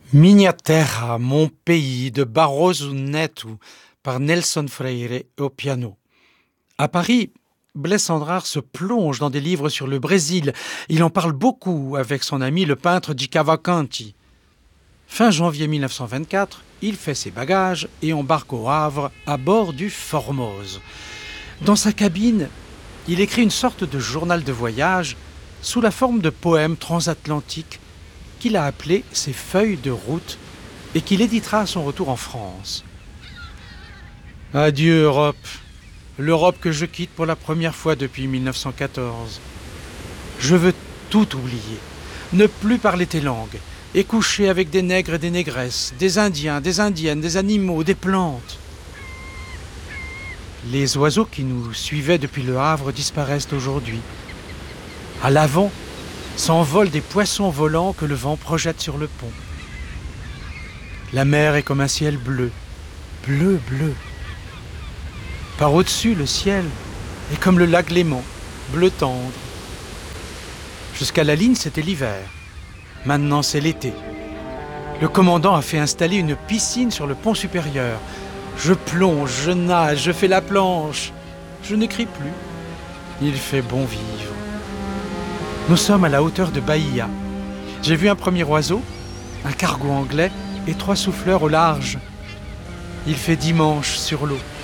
Minha Terra, mon pays, de Barroso Neto, par Nelson Freire au piano. À Paris, Blaise Cendrars se plonge dans des livres sur le Brésil. Il en parle beaucoup avec son ami le peintre Di Cavalcanti. Fin janvier 1924, il fait ses bagages et embarque au Havre à bord du Formose. Dans sa cabine, il écrit une sorte de journal de voyage sous la forme de poèmes transatlantiques qu'il a appelé ses feuilles de route et qu'il éditera à son retour en France. Adieu Europe, l'Europe que je quitte pour la première fois depuis 1914. Je veux tout oublier, ne plus parler tes langues, et coucher avec des nègres et des négresses, des Indiens, des Indiennes, des animaux, des plantes. Les oiseaux qui nous suivaient depuis le Havre disparaissent aujourd'hui. À l'avant, s'envolent des poissons volants que le vent projette sur le pont. La mer est comme un ciel bleu, bleu, bleu. Par au-dessus, le ciel est comme le lac Léman, bleu tendre. Jusqu'à la ligne, c'était l'hiver. Maintenant, c'est l'été. Le commandant a fait installer une piscine sur le pont supérieur. Je plonge, je nage, je fais la planche. Je n'écris plus. Il fait bon vivre. Nous sommes à la hauteur de Bahia. J'ai vu un premier oiseau, un cargo anglais et 3 souffleurs au large. Il fait dimanche sur l'eau.